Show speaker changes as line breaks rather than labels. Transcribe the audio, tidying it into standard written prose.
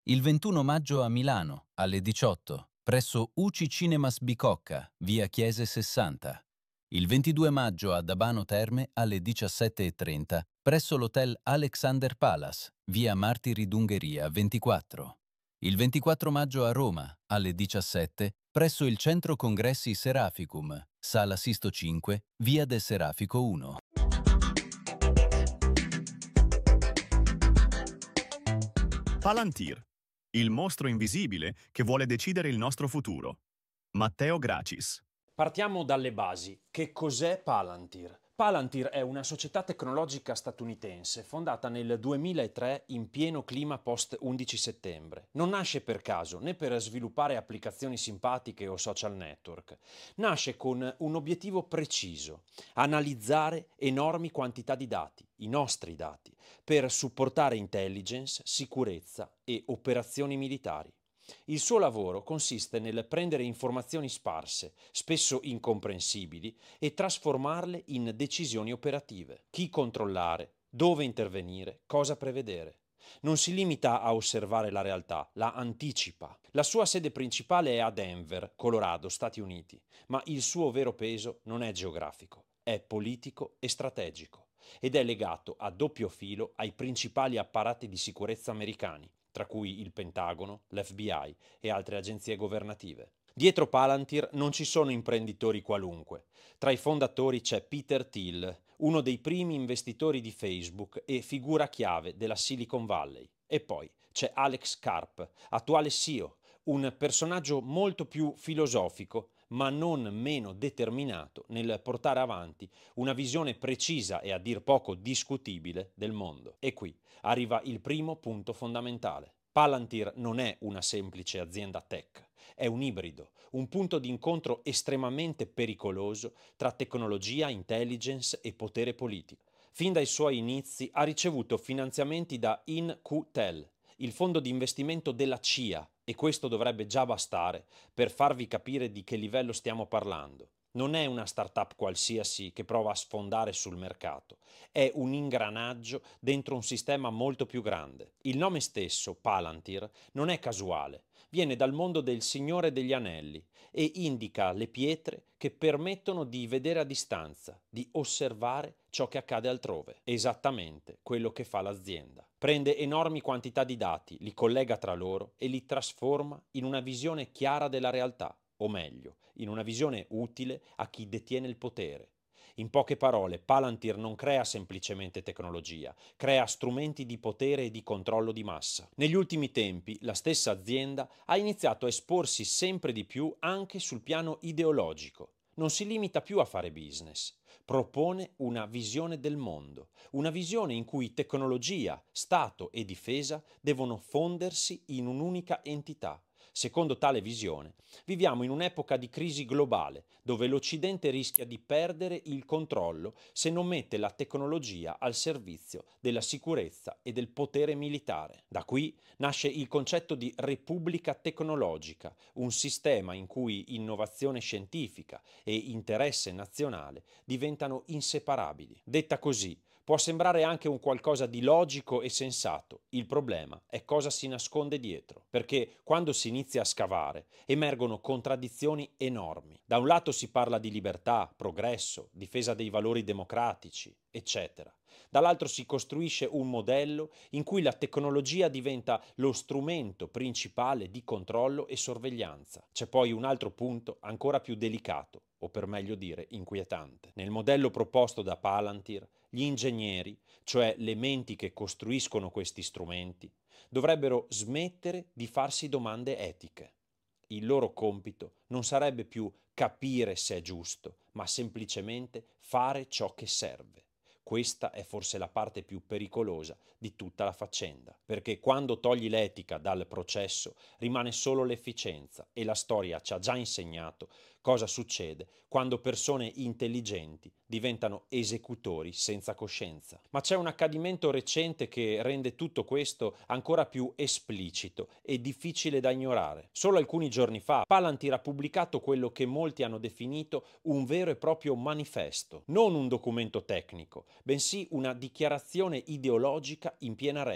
Il 21 maggio a Milano, alle 18, presso UCI Cinemas Bicocca, via Chiese 60. Il 22 maggio ad Abano Terme, alle 17:30, presso l'hotel Alexander Palace, via Martiri d'Ungheria 24. Il 24 maggio a Roma, alle 17, presso il Centro Congressi Seraficum, Sala Sisto 5, via del Serafico 1.
Palantir, il mostro invisibile che vuole decidere il nostro futuro. Matteo Gracis.
Partiamo dalle basi. Che cos'è Palantir? Palantir è una società tecnologica statunitense fondata nel 2003 in pieno clima post 11 settembre. Non nasce per caso né per sviluppare applicazioni simpatiche o social network. Nasce con un obiettivo preciso: analizzare enormi quantità di dati, i nostri dati, per supportare intelligence, sicurezza e operazioni militari. Il suo lavoro consiste nel prendere informazioni sparse, spesso incomprensibili, e trasformarle in decisioni operative. Chi controllare, dove intervenire, cosa prevedere. Non si limita a osservare la realtà, la anticipa. La sua sede principale è a Denver, Colorado, Stati Uniti, ma il suo vero peso non è geografico, è politico e strategico ed è legato a doppio filo ai principali apparati di sicurezza americani, tra cui il Pentagono, l'FBI e altre agenzie governative. Dietro Palantir non ci sono imprenditori qualunque. Tra i fondatori c'è Peter Thiel, uno dei primi investitori di Facebook e figura chiave della Silicon Valley. E poi c'è Alex Karp, attuale CEO, un personaggio molto più filosofico, ma non meno determinato nel portare avanti una visione precisa e a dir poco discutibile del mondo. E qui arriva il primo punto fondamentale. Palantir non è una semplice azienda tech, è un ibrido, un punto di incontro estremamente pericoloso tra tecnologia, intelligence e potere politico. Fin dai suoi inizi ha ricevuto finanziamenti da InQtel, il fondo di investimento della CIA, e questo dovrebbe già bastare per farvi capire di che livello stiamo parlando. Non è una startup qualsiasi che prova a sfondare sul mercato, è un ingranaggio dentro un sistema molto più grande. Il nome stesso, Palantir, non è casuale, viene dal mondo del Signore degli Anelli e indica le pietre che permettono di vedere a distanza, di osservare ciò che accade altrove. Esattamente quello che fa l'azienda. Prende enormi quantità di dati, li collega tra loro e li trasforma in una visione chiara della realtà, o meglio, in una visione utile a chi detiene il potere. In poche parole, Palantir non crea semplicemente tecnologia, crea strumenti di potere e di controllo di massa. Negli ultimi tempi, la stessa azienda ha iniziato a esporsi sempre di più anche sul piano ideologico. Non si limita più a fare business, propone una visione del mondo, una visione in cui tecnologia, Stato e difesa devono fondersi in un'unica entità. Secondo tale visione, viviamo in un'epoca di crisi globale, dove l'Occidente rischia di perdere il controllo se non mette la tecnologia al servizio della sicurezza e del potere militare. Da qui nasce il concetto di repubblica tecnologica, un sistema in cui innovazione scientifica e interesse nazionale diventano inseparabili. Detta così, può sembrare anche un qualcosa di logico e sensato. Il problema è cosa si nasconde dietro, perché quando si inizia a scavare emergono contraddizioni enormi. Da un lato si parla di libertà, progresso, difesa dei valori democratici, eccetera. Dall'altro si costruisce un modello in cui la tecnologia diventa lo strumento principale di controllo e sorveglianza. C'è poi un altro punto ancora più delicato, o per meglio dire inquietante. Nel modello proposto da Palantir, gli ingegneri, cioè le menti che costruiscono questi strumenti, dovrebbero smettere di farsi domande etiche. Il loro compito non sarebbe più capire se è giusto, ma semplicemente fare ciò che serve. Questa è forse la parte più pericolosa di tutta la faccenda, perché quando togli l'etica dal processo rimane solo l'efficienza e la storia ci ha già insegnato cosa succede quando persone intelligenti diventano esecutori senza coscienza. Ma c'è un accadimento recente che rende tutto questo ancora più esplicito e difficile da ignorare. Solo alcuni giorni fa Palantir ha pubblicato quello che molti hanno definito un vero e proprio manifesto, non un documento tecnico, bensì una dichiarazione ideologica in piena regola.